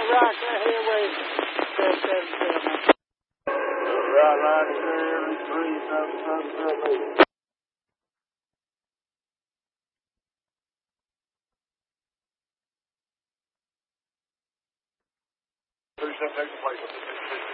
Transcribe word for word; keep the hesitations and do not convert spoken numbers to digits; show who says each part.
Speaker 1: right there, headway, seven seven seven. Right line, three seven seven seven. Three seven takes the place.